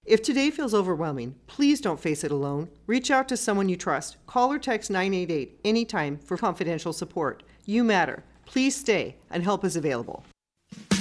If today feels overwhelming, please don't face it alone. Reach out to someone you trust. Call or text 988 anytime for confidential support. You matter. Please stay, and help is available.